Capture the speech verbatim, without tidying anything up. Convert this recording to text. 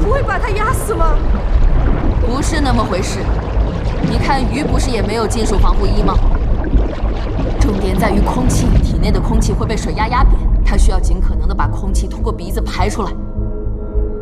不会把它压死吗？ 不是那么回事。你看鱼不是也没有金属防护衣吗？重点在于空气，体内的空气会被水压压扁，它需要尽可能的把空气通过鼻子排出来。